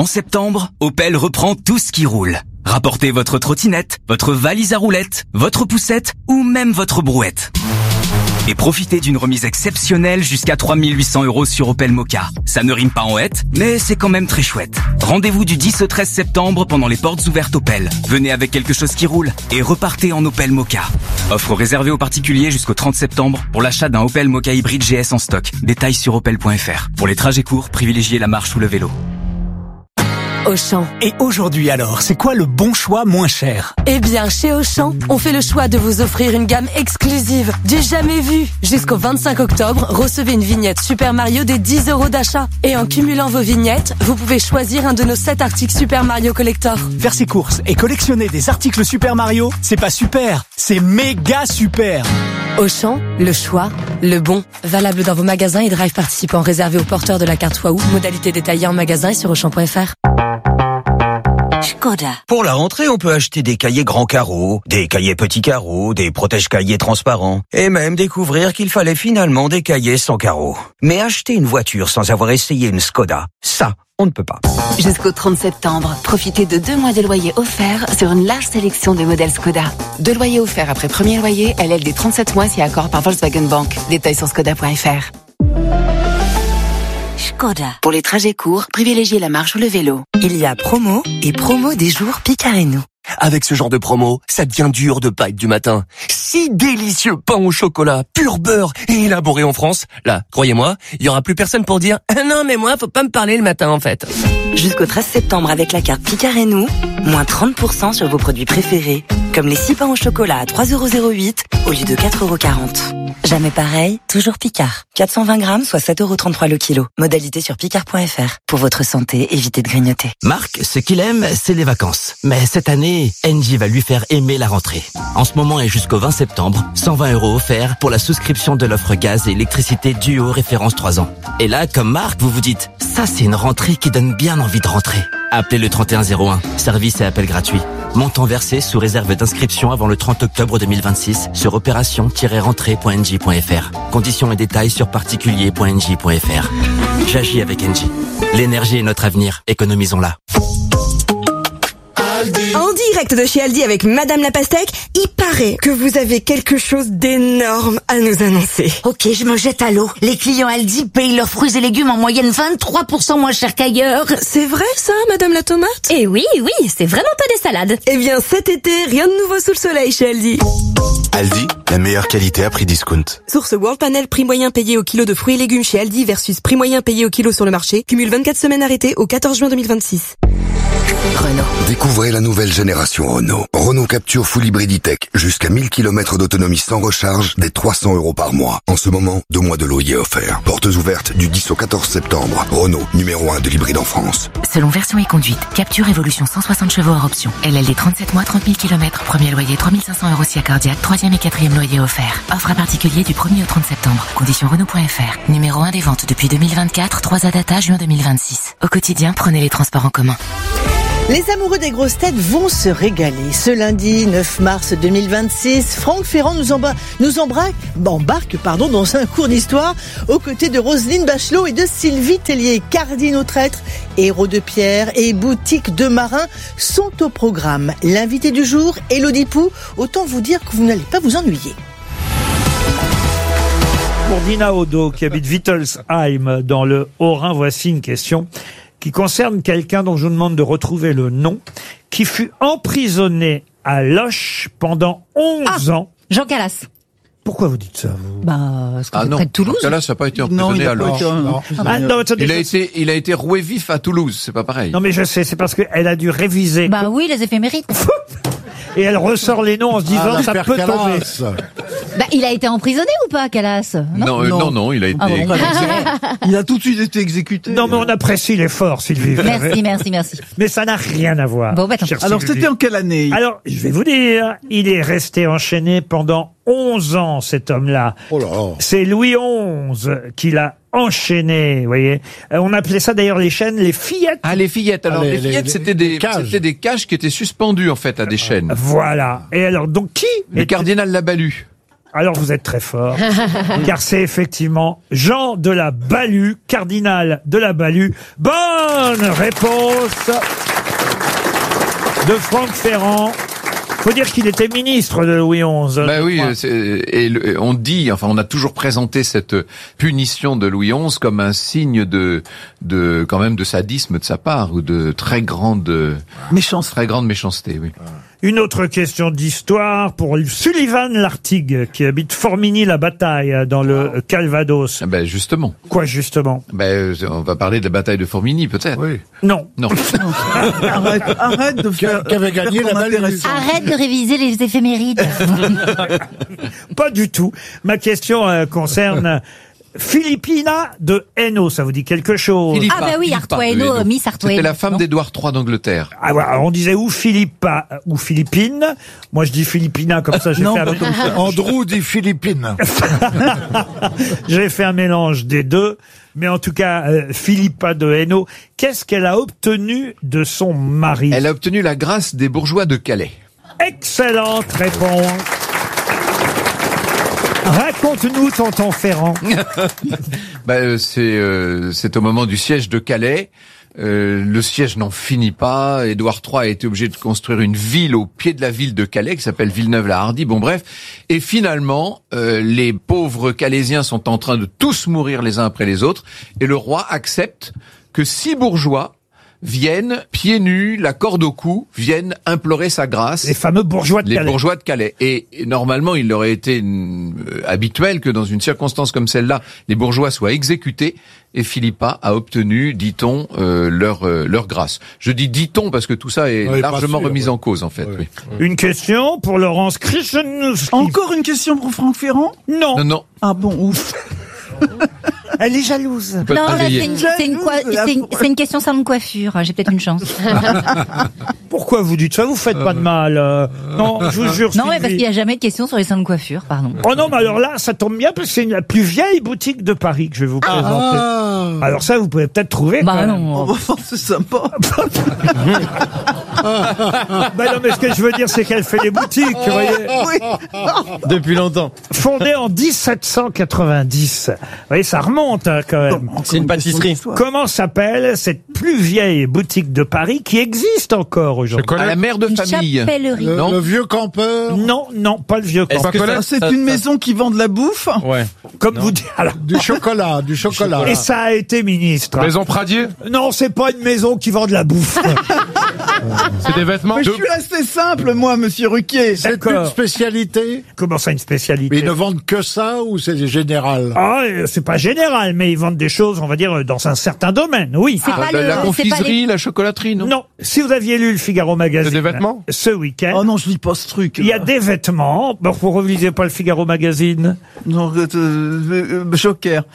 En septembre, Opel reprend tout ce qui roule. Rapportez votre trottinette, votre valise à roulettes, votre poussette ou même votre brouette. Et profitez d'une remise exceptionnelle jusqu'à 3 800 € sur Opel Mokka. Ça ne rime pas en hête, mais c'est quand même très chouette. Rendez-vous du 10 au 13 septembre pendant les portes ouvertes Opel. Venez avec quelque chose qui roule et repartez en Opel Mokka. Offre réservée aux particuliers jusqu'au 30 septembre pour l'achat d'un Opel Mokka hybride GS en stock. Détails sur opel.fr. Pour les trajets courts, privilégiez la marche ou le vélo. Auchan. Et aujourd'hui alors, c'est quoi le bon choix moins cher? Eh bien, chez Auchan, on fait le choix de vous offrir une gamme exclusive, du jamais vu. Jusqu'au 25 octobre, recevez une vignette Super Mario des 10 € d'achat. Et en cumulant vos vignettes, vous pouvez choisir un de nos 7 articles Super Mario Collector. Faire ses courses et collectionner des articles Super Mario, c'est pas super, c'est méga super. Auchan, le choix, le bon. Valable dans vos magasins et drive participants réservés aux porteurs de la carte Waouh. Modalité détaillée en magasin et sur Auchan.fr. Škoda. Pour la rentrée, on peut acheter des cahiers grands carreaux, des cahiers petits carreaux, des protège-cahiers transparents, et même découvrir qu'il fallait finalement des cahiers sans carreaux. Mais acheter une voiture sans avoir essayé une Škoda, ça, on ne peut pas. Jusqu'au 30 septembre, profitez de 2 mois de loyer offerts sur une large sélection de modèles Škoda. 2 loyers offerts après premier loyer, LLD 37 mois si accord par Volkswagen Bank. Détails sur škoda.fr. Škoda. Pour les trajets courts, privilégiez la marche ou le vélo. Il y a promo et promo des jours Picard et nous. Avec ce genre de promo, ça devient dur de pas être du matin. 6 délicieux pains au chocolat, pur beurre et élaboré en France. Là, croyez-moi, il y aura plus personne pour dire « Ah non, mais moi, faut pas me parler le matin en fait ». Jusqu'au 13 septembre avec la carte Picard et nous, moins 30% sur vos produits préférés, comme les 6 pains au chocolat à 3,08 € au lieu de 4,40 €. Jamais pareil, toujours Picard. 420 grammes, soit 7,33 € le kilo. Modalité sur picard.fr. Pour votre santé, évitez de grignoter. Marc, ce qu'il aime, c'est les vacances. Mais cette année, Engie va lui faire aimer la rentrée. En ce moment et jusqu'au 20 septembre, 120 € offerts pour la souscription de l'offre gaz et électricité Duo référence 3 ans. Et là, comme Marc, vous vous dites, ça c'est une rentrée qui donne bien envie de rentrer. Appelez le 3101, service et appel gratuit. Montant versé sous réserve d'inscription avant le 30 octobre 2026 sur opération-rentrée.engie.fr. Conditions et détails sur particulier.engie.fr. J'agis avec Engie. L'énergie est notre avenir, économisons-la. En direct de chez Aldi avec Madame la Pastèque, il paraît que vous avez quelque chose d'énorme à nous annoncer. Ok, je me jette à l'eau. Les clients Aldi payent leurs fruits et légumes en moyenne 23% moins cher qu'ailleurs. C'est vrai ça, Madame la Tomate? Eh oui, c'est vraiment pas des salades. Eh bien cet été, rien de nouveau sous le soleil chez Aldi. Aldi, la meilleure qualité à prix discount. Source World Panel, prix moyen payé au kilo de fruits et légumes chez Aldi versus prix moyen payé au kilo sur le marché. Cumule 24 semaines arrêtées au 14 juin 2026. Renault. Découvrez la nouvelle génération Renault. Renault Capture Full Hybrid E-Tech. Jusqu'à 1000 km d'autonomie sans recharge, dès 300 € par mois. En ce moment, 2 mois de loyer offerts. Portes ouvertes du 10 au 14 septembre. Renault, numéro 1 de l'hybride en France. Selon version et conduite, Capture Evolution 160 chevaux hors option. LLD 37 mois, 30 000 km. Premier loyer 3500 € si accordiaque. 3e et 4e loyer offert. Offre à particulier du 1er au 30 septembre. Conditions Renault.fr. Numéro 1 des ventes depuis 2024. 3 data juin 2026. Au quotidien, prenez les transports en commun. Les amoureux des grosses têtes vont se régaler. Ce lundi 9 mars 2026, Franck Ferrand nous embarque dans un cours d'histoire aux côtés de Roselyne Bachelot et de Sylvie Tellier. Cardinaux traîtres, héros de pierre et boutiques de marins sont au programme. L'invité du jour, Élodie Pou. Autant vous dire que vous n'allez pas vous ennuyer. Pour Dina Odo, qui habite Wittelsheim, dans le Haut-Rhin, voici une question qui concerne quelqu'un dont je vous demande de retrouver le nom, qui fut emprisonné à Loches pendant 11 ans. Jean Calas. Pourquoi vous dites ça, vous? Parce que c'est non, près de Toulouse. Jean Calas n'a pas été emprisonné à Loches. Il a été roué vif à Toulouse, c'est pas pareil. Non mais je sais, c'est parce qu'elle a dû réviser. Oui, les éphémérides. Et elle ressort les noms en se disant ça peut tomber. Il a été emprisonné ou pas, Calas? Non, il a été... Il a tout de suite été exécuté. Non, mais on apprécie l'effort, Sylvie. Merci. Mais ça n'a rien à voir. Alors, c'était en quelle année? Alors, je vais vous dire, il est resté enchaîné pendant 11 ans, cet homme-là. Oh là. C'est Louis XI qui l'a enchaîné, vous voyez. On appelait ça d'ailleurs les chaînes, les fillettes. Ah, les fillettes. Alors, les fillettes, c'était des cages qui étaient suspendues, en fait, à des chaînes. Voilà. Et alors, donc, qui? Le cardinal Labalue. Alors vous êtes très fort, car c'est effectivement Jean de la Balue, cardinal de la Balue. Bonne réponse de Franck Ferrand. Faut dire qu'il était ministre de Louis XI. Ben oui, on dit, enfin, on a toujours présenté cette punition de Louis XI comme un signe quand même de sadisme de sa part, ou de très grande méchanceté, oui. Une autre question d'histoire pour Sullivan Lartigue, qui habite Formigny-la-Bataille, dans le Calvados. Ben, justement. Quoi, justement? Ben, on va parler de la bataille de Formigny, peut-être. Oui. Non. Non. Arrête de faire... Qui avait gagné la bataille. Arrête de réviser les éphémérides. Pas du tout. Ma question concerne Philippina de Hainaut. Ça vous dit quelque chose? Ah bah oui, Artois Hainaut, Miss Artois Hainaut. C'était la femme d'Édouard III d'Angleterre. Ah voilà, on disait ou Philippa ou Philippine. Moi je dis Philippina, comme ça j'ai fait un... Andrew dit Philippine. J'ai fait un mélange des deux. Mais en tout cas, Philippa de Hainaut, qu'est-ce qu'elle a obtenu de son mari? Elle a obtenu la grâce des bourgeois de Calais. Excellente réponse. Raconte-nous, tonton Ferrand. C'est au moment du siège de Calais. Le siège n'en finit pas. Édouard III a été obligé de construire une ville au pied de la ville de Calais qui s'appelle Villeneuve-la-Hardie. Bon bref. Et finalement, les pauvres Calaisiens sont en train de tous mourir les uns après les autres. Et le roi accepte que 6 bourgeois viennent, pieds nus, la corde au cou, viennent implorer sa grâce. Les fameux bourgeois de Calais. Les bourgeois de Calais. Et normalement, il aurait été habituel que dans une circonstance comme celle-là, les bourgeois soient exécutés. Et Philippa a obtenu, dit-on, leur grâce. Je dis dit-on parce que tout ça est largement remis en cause, en fait. Oui. Une question pour Laurence Krichenowski. Encore une question pour Franck Ferrand? Non. Non. Ah bon, ouf. Elle est jalouse. Non, là, c'est une question salon de coiffure. J'ai peut-être une chance. Pourquoi vous dites ça? Vous faites pas de mal. Non, je vous jure. Non, mais parce qu'il n'y a jamais de questions sur les salons de coiffure, pardon. Oh non, mais alors là, ça tombe bien parce que c'est la plus vieille boutique de Paris que je vais vous présenter. Alors ça, vous pouvez peut-être trouver. Bah non. C'est sympa. Bah non, mais ce que je veux dire, c'est qu'elle fait des boutiques, vous voyez. Oui. Depuis longtemps. Fondée en 1790. Vous voyez, ça remonte hein, quand même. C'est une pâtisserie. Comment s'appelle cette plus vieille boutique de Paris qui existe encore aujourd'hui? À la mère de famille. Chapellerie. Le vieux campeur. Non, pas le vieux campeur. C'est une maison qui vend de la bouffe? Ouais. Comme vous dites. Alors. Du chocolat. Et ça a été ministre. Maison Pradier? Non, c'est pas une maison qui vend de la bouffe. C'est des vêtements? Mais je suis assez simple, moi, monsieur Ruquier. C'est une spécialité? Comment ça, une spécialité? Mais ils ne vendent que ça ou c'est général? Ah, c'est pas général, mais ils vendent des choses, on va dire, dans un certain domaine, oui. La confiserie, la chocolaterie, non? Non. Si vous aviez lu le Figaro Magazine. C'est des vêtements? Ce week-end. Oh non, je lis pas ce truc. Il y a des vêtements. Bon, vous relisez pas le Figaro Magazine? Non, Joker.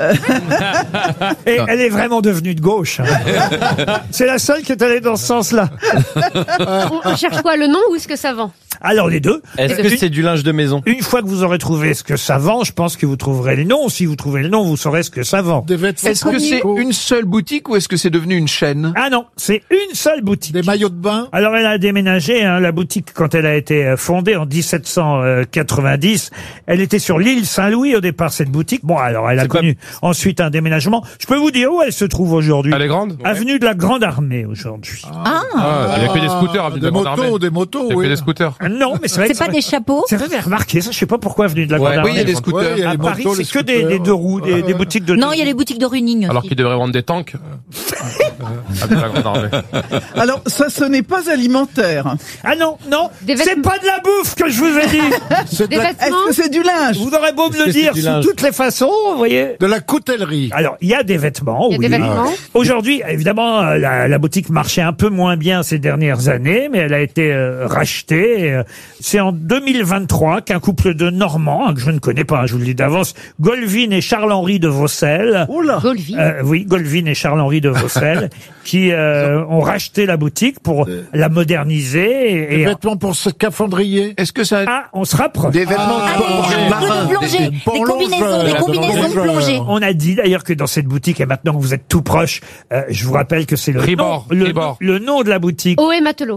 Et elle est vraiment devenue de gauche. Hein. C'est la seule qui est allée dans ce sens-là. On cherche quoi, le nom ou ce que ça vend? Alors les deux. Est-ce que c'est du linge de maison? Une fois que vous aurez trouvé ce que ça vend, je pense que vous trouverez le nom. Si vous trouvez le nom, vous saurez ce que ça vend. Est-ce que c'est une seule boutique ou est-ce que c'est devenu une chaîne? Ah non, c'est une seule boutique. Des maillots de bain? Alors elle a déménagé, hein, la boutique, quand elle a été fondée en 1790. Elle était sur l'île Saint-Louis au départ, cette boutique. Bon, alors elle a connu ensuite un déménagement. Je peux vous dire où elle se trouve aujourd'hui? Elle est grande? Avenue de la Grande Armée aujourd'hui. Il y a que des scooters, avenue de la Grande Armée. Des motos, Il y a que des scooters. Non, mais c'est vrai. C'est pas des chapeaux? C'est vrai, vous avez remarqué ça, je sais pas pourquoi avenue de la Grande Armée. Oui, il y a des scooters. À Paris, c'est que des deux roues, des boutiques de deux. Non, il y a les boutiques de running aussi. Alors qu'ils devraient vendre des tanks. Avenue de la Grande Armée. Alors, ça, ce n'est pas alimentaire. Ah non, c'est pas de la bouffe que je vous ai dit. Des vêtements? Est-ce que c'est du linge? Vous aurez beau me le dire sous toutes les façons, vous voyez. De la coutellerie. Alors, il y a des vêtements, Il y a des vêtements. Aujourd'hui, évidemment, la boutique marchait un peu moins bien ces dernières années, mais elle a été rachetée. C'est en 2023 qu'un couple de Normands, hein, que je ne connais pas, je vous le dis d'avance, Golvin et Charles-Henri de Vaucel. Oula. Oui, Golvin et Charles-Henri de Vaucel, qui ont racheté la boutique pour la moderniser. Des vêtements pour ce scaphandrier. Est-ce que ça... Ah, on se rapproche. Des vêtements Des combinaisons de plongée. On a dit d'ailleurs que dans cette boutique, et maintenant que vous êtes tout proche, je vous rappelle que c'est le nom de la boutique. Ohé Matelot.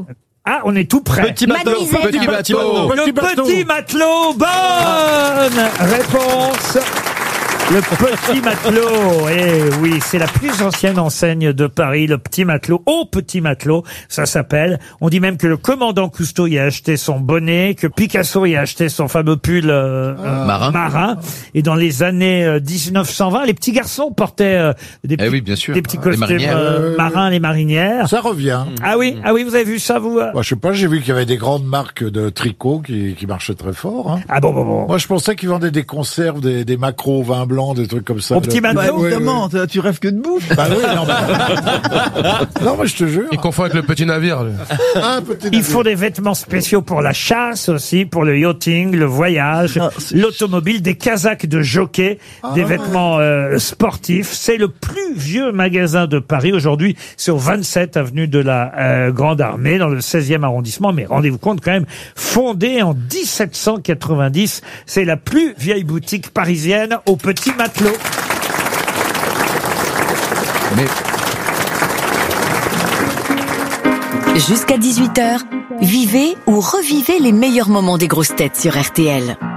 Ah, on est tout près. Petit bateau. Manizet. Petit bateau. Le petit matelot. Bonne réponse. Le Petit Matelot, oui, c'est la plus ancienne enseigne de Paris, le Petit Matelot, au Petit Matelot, ça s'appelle. On dit même que le commandant Cousteau y a acheté son bonnet, que Picasso y a acheté son fameux pull marin. Et dans les années 1920, les petits garçons portaient des petits, bien sûr. des petits Les costumes marinières. marins, les marinières. Ça revient. Ah oui, vous avez vu ça, vous Moi, je sais pas, j'ai vu qu'il y avait des grandes marques de tricot qui marchaient très fort. Hein. Ah bon. Moi, je pensais qu'ils vendaient des conserves, des maquereaux au vin blanc, des trucs comme ça. Au Petit Matelot. Bah, évidemment, tu rêves que de bouffe. Bah oui, non, non, mais je te jure. Il confond avec le petit navire. Lui. Ah, petit Ils font des vêtements spéciaux pour la chasse aussi, pour le yachting, le voyage, l'automobile, des casaques de jockey, des vêtements sportifs. C'est le plus vieux magasin de Paris. Aujourd'hui, c'est au 27 avenue de la Grande Armée, dans le 16e arrondissement. Mais rendez-vous compte quand même, fondé en 1790, c'est la plus vieille boutique parisienne au Petit Matelot. Jusqu'à 18h, vivez ou revivez les meilleurs moments des grosses têtes sur RTL.